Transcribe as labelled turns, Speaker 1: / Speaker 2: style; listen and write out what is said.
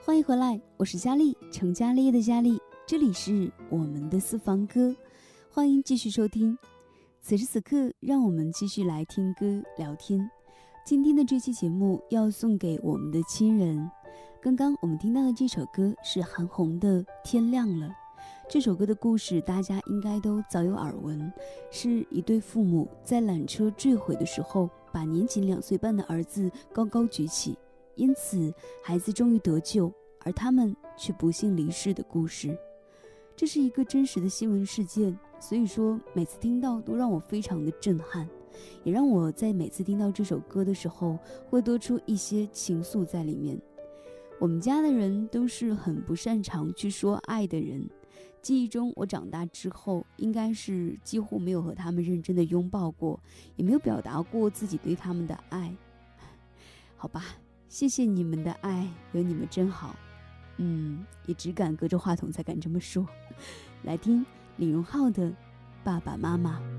Speaker 1: 欢迎回来，我是佳丽，成家立业的佳丽，这里是我们的私房歌，欢迎继续收听。此时此刻，让我们继续来听歌聊天。今天的这期节目要送给我们的亲人。刚刚我们听到的这首歌是韩红的《天亮了》。这首歌的故事大家应该都早有耳闻，是一对父母在缆车坠毁的时候，把年仅2岁半的儿子高高举起，因此孩子终于得救，而他们却不幸离世的故事。这是一个真实的新闻事件，所以说每次听到都让我非常的震撼，也让我在每次听到这首歌的时候会多出一些情愫在里面。我们家的人都是很不擅长去说爱的人，记忆中我长大之后应该是几乎没有和他们认真的拥抱过，也没有表达过自己对他们的爱。好吧，谢谢你们的爱，有你们真好。也只敢隔着话筒才敢这么说。来听李荣浩的《爸爸妈妈》。